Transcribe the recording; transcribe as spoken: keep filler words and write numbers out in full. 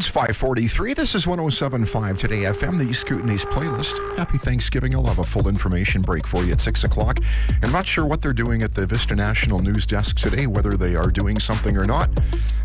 It's five forty-three. This is one oh seven point five Today F M, the East Kootenays playlist. Happy Thanksgiving. I'll have a full information break for you at six o'clock. I'm not sure what they're doing at the Vista National News Desk today, whether they are doing something or not.